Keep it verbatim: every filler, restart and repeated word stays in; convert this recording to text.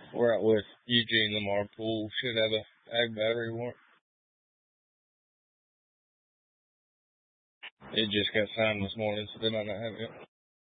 We're out with Eugene Lamar Pool. Should have a ag battery warrant. It just got signed this morning, so they might not have it yet.